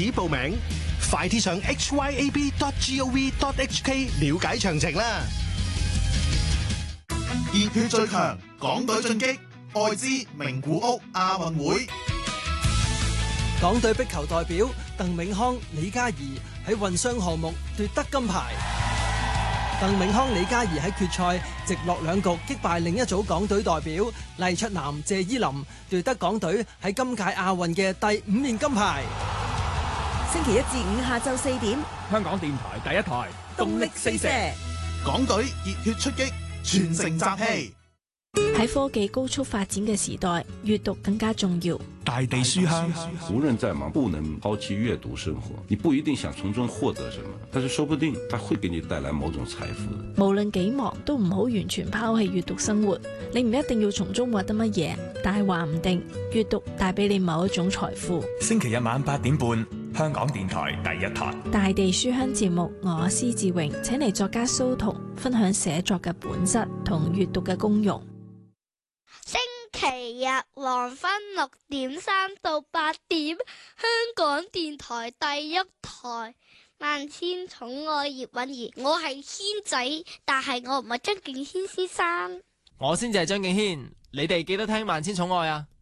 始報名，快啲上 hyab.gov.hk 了解詳情啦！ 熱血最強，港隊進擊，愛知名古屋亞運會。 港隊壁球代表鄧永康、李嘉怡喺混雙項目奪得金牌。鄧永康、李嘉怡喺決賽直落兩局擊敗另一組港隊代表麗出男謝依林，奪得港隊喺今屆亞運嘅第5面金牌。 星期1至5下晝4點， 香港電台第一台動力四射， 港隊熱血出擊，全城集氣。 喺科技高速發展嘅時代，閱讀更加重要。 大地書香， 無論再忙，不能拋棄閱讀生活。你不一定想從中獲得什麼，但是說不定它會給你帶來某種財富。 無論幾忙，都唔好完全拋棄閱讀生活。你唔一定要從中獲得乜嘢，但係話唔定閱讀帶俾你某一種財富。 星期日晚8點半，香港電台第一台大地書香節目，我施志榮請嚟作家蘇童分享寫作嘅本質同閱讀嘅功用。 星期日黃昏6點3到8點，香港電台第一台萬千寵愛葉韻儀，我係軒仔，但係我唔係張敬軒先生， 我先至係張敬軒，你哋記得聽萬千寵愛啊！